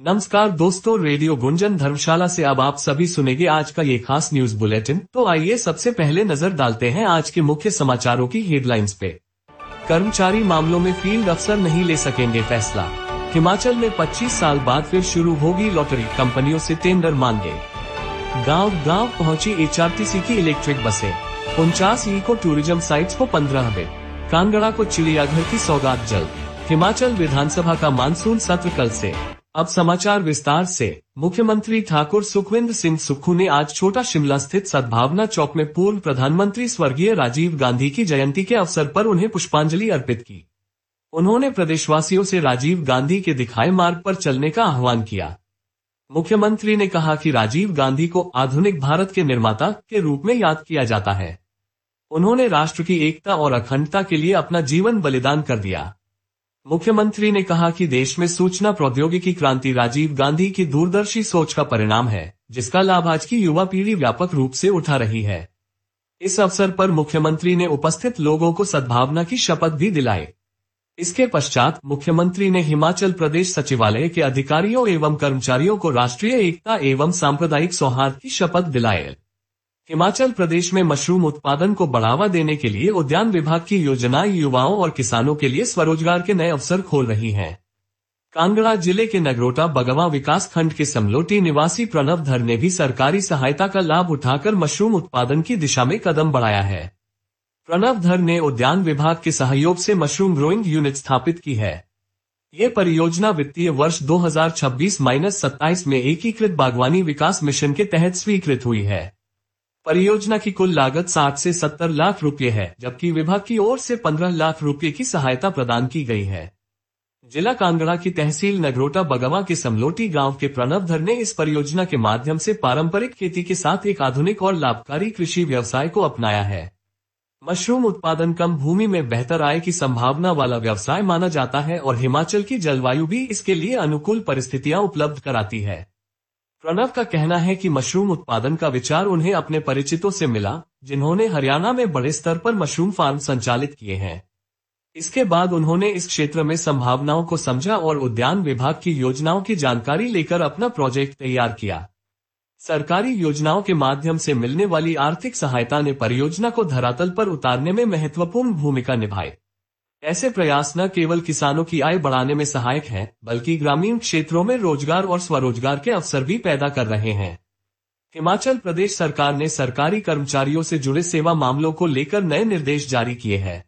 नमस्कार दोस्तों, रेडियो गुंजन धर्मशाला से अब आप सभी सुनेंगे आज का ये खास न्यूज बुलेटिन। तो आइए सबसे पहले नजर डालते हैं आज के मुख्य समाचारों की हेडलाइंस पे। कर्मचारी मामलों में फील्ड अफसर नहीं ले सकेंगे फैसला। हिमाचल में 25 साल बाद फिर शुरू होगी लॉटरी, कंपनियों से टेंडर मांगे। गांव पहुंची HRTC की इलेक्ट्रिक बसें। 49 इको टूरिज्म साइट्स को 15 हबे। कांगड़ा को चिड़ियाघर की सौगात जल्द। हिमाचल विधानसभा का मानसून सत्र कल से। अब समाचार विस्तार से। मुख्यमंत्री ठाकुर सुखविंदर सिंह सुक्खू ने आज छोटा शिमला स्थित सद्भावना चौक में पूर्व प्रधानमंत्री स्वर्गीय राजीव गांधी की जयंती के अवसर पर उन्हें पुष्पांजलि अर्पित की। उन्होंने प्रदेशवासियों से राजीव गांधी के दिखाए मार्ग पर चलने का आह्वान किया। मुख्यमंत्री ने कहा कि राजीव गांधी को आधुनिक भारत के निर्माता के रूप में याद किया जाता है। उन्होंने राष्ट्र की एकता और अखंडता के लिए अपना जीवन बलिदान कर दिया। मुख्यमंत्री ने कहा कि देश में सूचना प्रौद्योगिकी क्रांति राजीव गांधी की दूरदर्शी सोच का परिणाम है, जिसका लाभ आज की युवा पीढ़ी व्यापक रूप से उठा रही है। इस अवसर पर मुख्यमंत्री ने उपस्थित लोगों को सद्भावना की शपथ भी दिलाई। इसके पश्चात मुख्यमंत्री ने हिमाचल प्रदेश सचिवालय के अधिकारियों एवं कर्मचारियों को राष्ट्रीय एकता एवं सांप्रदायिक सौहार्द की शपथ दिलाई। हिमाचल प्रदेश में मशरूम उत्पादन को बढ़ावा देने के लिए उद्यान विभाग की योजनाएं युवाओं और किसानों के लिए स्वरोजगार के नए अवसर खोल रही हैं। कांगड़ा जिले के नगरोटा बगवा विकास खंड के समलोटी निवासी प्रणव धर ने भी सरकारी सहायता का लाभ उठाकर मशरूम उत्पादन की दिशा में कदम बढ़ाया है। प्रणव धर ने उद्यान विभाग के सहयोग से मशरूम ग्रोइंग यूनिट स्थापित की है। ये परियोजना वित्तीय वर्ष 2026-27 में एकीकृत बागवानी विकास मिशन के तहत स्वीकृत हुई है। परियोजना की कुल लागत 60 से 70 लाख रुपए है, जबकि विभाग की ओर से 15 लाख रुपए की सहायता प्रदान की गई है। जिला कांगड़ा की तहसील नगरोटा बगवा के समलोटी गांव के प्रणव धर ने इस परियोजना के माध्यम से पारंपरिक खेती के साथ एक आधुनिक और लाभकारी कृषि व्यवसाय को अपनाया है। मशरूम उत्पादन कम भूमि में बेहतर आय की संभावना वाला व्यवसाय माना जाता है और हिमाचल की जलवायु भी इसके लिए अनुकूल परिस्थितियां उपलब्ध कराती है। प्रणव का कहना है कि मशरूम उत्पादन का विचार उन्हें अपने परिचितों से मिला, जिन्होंने हरियाणा में बड़े स्तर पर मशरूम फार्म संचालित किए हैं। इसके बाद उन्होंने इस क्षेत्र में संभावनाओं को समझा और उद्यान विभाग की योजनाओं की जानकारी लेकर अपना प्रोजेक्ट तैयार किया। सरकारी योजनाओं के माध्यम से मिलने वाली आर्थिक सहायता ने परियोजना को धरातल पर उतारने में महत्वपूर्ण भूमिका निभाई। ऐसे प्रयास न केवल किसानों की आय बढ़ाने में सहायक हैं, बल्कि ग्रामीण क्षेत्रों में रोजगार और स्वरोजगार के अवसर भी पैदा कर रहे हैं। हिमाचल प्रदेश सरकार ने सरकारी कर्मचारियों से जुड़े सेवा मामलों को लेकर नए निर्देश जारी किए हैं।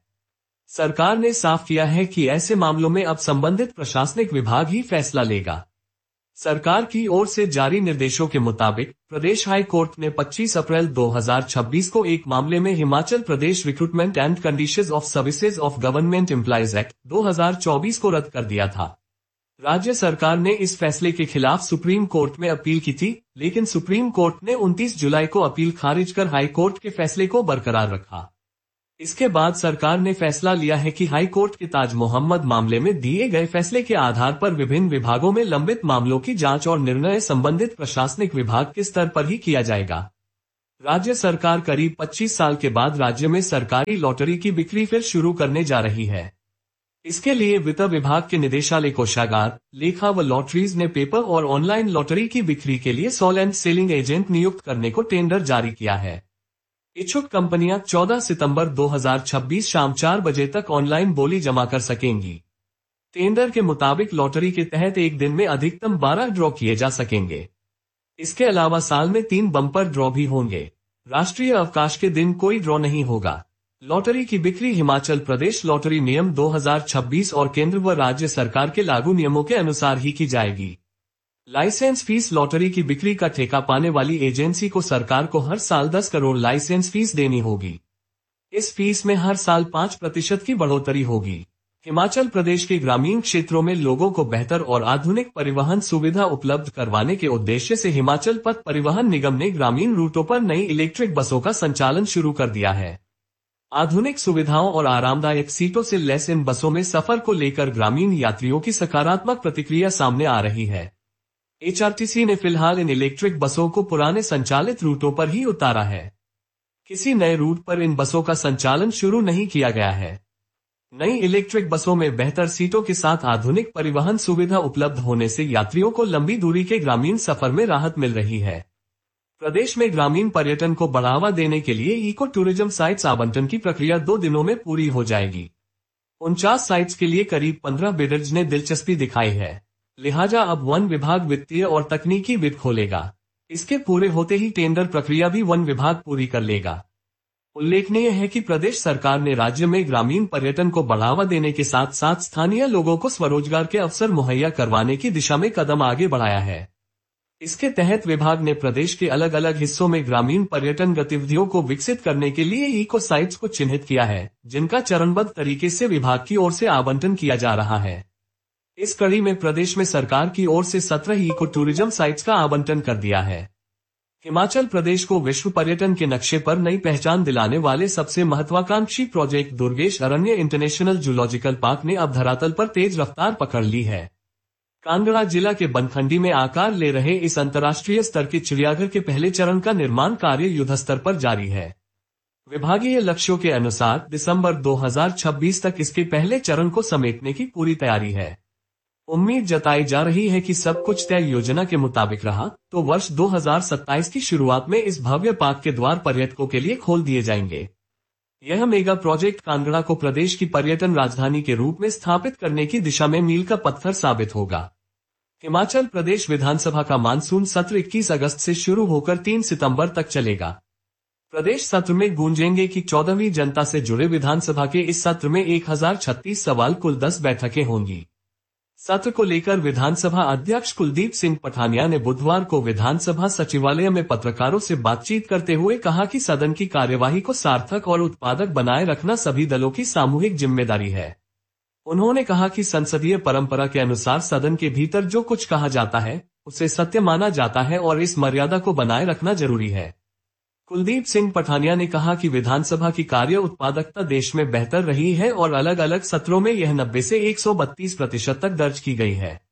सरकार ने साफ किया है कि ऐसे मामलों में अब संबंधित प्रशासनिक विभाग ही फैसला लेगा। सरकार की ओर से जारी निर्देशों के मुताबिक प्रदेश हाई कोर्ट ने 25 अप्रैल 2026 को एक मामले में Himachal Pradesh recruitment and conditions of services of government employees act 2024 को रद्द कर दिया था। राज्य सरकार ने इस फैसले के खिलाफ सुप्रीम कोर्ट में अपील की थी, लेकिन सुप्रीम कोर्ट ने 29 जुलाई को अपील खारिज कर हाई कोर्ट के फैसले को बरकरार रखा। इसके बाद सरकार ने फैसला लिया है कि हाई कोर्ट के ताज मोहम्मद मामले में दिए गए फैसले के आधार पर विभिन्न विभागों में लंबित मामलों की जांच और निर्णय संबंधित प्रशासनिक विभाग के स्तर पर ही किया जाएगा। राज्य सरकार करीब 25 साल के बाद राज्य में सरकारी लॉटरी की बिक्री फिर शुरू करने जा रही है। इसके लिए वित्त विभाग के निदेशालय कोषागार, लेखा व लॉटरीज ने पेपर और ऑनलाइन लॉटरी की बिक्री के लिए सोल एंड सेलिंग एजेंट नियुक्त करने को टेंडर जारी किया है। इच्छुक कंपनियां 14 सितंबर 2026 शाम 4 बजे तक ऑनलाइन बोली जमा कर सकेंगी। टेंडर के मुताबिक लॉटरी के तहत एक दिन में अधिकतम 12 ड्रॉ किए जा सकेंगे। इसके अलावा साल में 3 बम्पर ड्रॉ भी होंगे। राष्ट्रीय अवकाश के दिन कोई ड्रॉ नहीं होगा। लॉटरी की बिक्री हिमाचल प्रदेश लॉटरी नियम 2026 और केंद्र व राज्य सरकार के लागू नियमों के अनुसार ही की जाएगी। लाइसेंस फीस लॉटरी की बिक्री का ठेका पाने वाली एजेंसी को सरकार को हर साल 10 करोड़ लाइसेंस फीस देनी होगी। इस फीस में हर साल 5% की बढ़ोतरी होगी। हिमाचल प्रदेश के ग्रामीण क्षेत्रों में लोगों को बेहतर और आधुनिक परिवहन सुविधा उपलब्ध करवाने के उद्देश्य से हिमाचल पथ परिवहन निगम ने ग्रामीण रूटों पर नई इलेक्ट्रिक बसों का संचालन शुरू कर दिया है। आधुनिक सुविधाओं और आरामदायक सीटों से लैस इन बसों में सफर को लेकर ग्रामीण यात्रियों की सकारात्मक प्रतिक्रिया सामने आ रही है। HRTC ने फिलहाल इन इलेक्ट्रिक बसों को पुराने संचालित रूटों पर ही उतारा है। किसी नए रूट पर इन बसों का संचालन शुरू नहीं किया गया है। नई इलेक्ट्रिक बसों में बेहतर सीटों के साथ आधुनिक परिवहन सुविधा उपलब्ध होने से यात्रियों को लंबी दूरी के ग्रामीण सफर में राहत मिल रही है। प्रदेश में ग्रामीण पर्यटन को बढ़ावा देने के लिए इको टूरिज्म साइट्स आवंटन की प्रक्रिया 2 दिनों में पूरी हो जाएगी। 49 साइट्स के लिए करीब 15 बिडर्स ने दिलचस्पी दिखाई है, लिहाजा अब वन विभाग वित्तीय और तकनीकी बिड खोलेगा। इसके पूरे होते ही टेंडर प्रक्रिया भी वन विभाग पूरी कर लेगा। उल्लेखनीय है कि प्रदेश सरकार ने राज्य में ग्रामीण पर्यटन को बढ़ावा देने के साथ साथ स्थानीय लोगों को स्वरोजगार के अवसर मुहैया करवाने की दिशा में कदम आगे बढ़ाया है। इसके तहत विभाग ने प्रदेश के अलग अलग हिस्सों में ग्रामीण पर्यटन गतिविधियों को विकसित करने के लिए इको साइट्स को चिन्हित किया है, जिनका चरणबद्ध तरीके से विभाग की ओर से आवंटन किया जा रहा है। इस कड़ी में प्रदेश में सरकार की ओर से 17 इको टूरिज्म साइट्स का आवंटन कर दिया है। हिमाचल प्रदेश को विश्व पर्यटन के नक्शे पर नई पहचान दिलाने वाले सबसे महत्वाकांक्षी प्रोजेक्ट दुर्गेश अरण्य इंटरनेशनल जूलॉजिकल पार्क ने अब धरातल पर तेज रफ्तार पकड़ ली है। कांगड़ा जिला के बनखंडी में आकार ले रहे इस अंतर्राष्ट्रीय स्तर के चिड़ियाघर के पहले चरण का निर्माण कार्य युद्धस्तर पर जारी है। विभागीय लक्ष्यों के अनुसार दिसंबर 2026 तक इसके पहले चरण को समेटने की पूरी तैयारी है। उम्मीद जताई जा रही है कि सब कुछ तय योजना के मुताबिक रहा तो वर्ष 2027 की शुरुआत में इस भव्य पार्क के द्वार पर्यटकों के लिए खोल दिए जाएंगे। यह मेगा प्रोजेक्ट कांगड़ा को प्रदेश की पर्यटन राजधानी के रूप में स्थापित करने की दिशा में मील का पत्थर साबित होगा। हिमाचल प्रदेश विधानसभा का मानसून सत्र 21 अगस्त से शुरू होकर 3 सितंबर तक चलेगा। प्रदेश सत्र में गूंजेंगे कि 14वीं जनता से जुड़े विधानसभा के इस सत्र में 1036 सवाल, कुल 10 बैठकें होंगी। सत्र को लेकर विधानसभा अध्यक्ष कुलदीप सिंह पठानिया ने बुधवार को विधानसभा सचिवालय में पत्रकारों से बातचीत करते हुए कहा कि सदन की कार्यवाही को सार्थक और उत्पादक बनाए रखना सभी दलों की सामूहिक जिम्मेदारी है। उन्होंने कहा कि संसदीय परंपरा के अनुसार सदन के भीतर जो कुछ कहा जाता है उसे सत्य माना जाता है और इस मर्यादा को बनाए रखना जरूरी है। कुलदीप सिंह पठानिया ने कहा कि विधानसभा की कार्य उत्पादकता देश में बेहतर रही है और अलग अलग सत्रों में यह 90 से 132% तक दर्ज की गई है।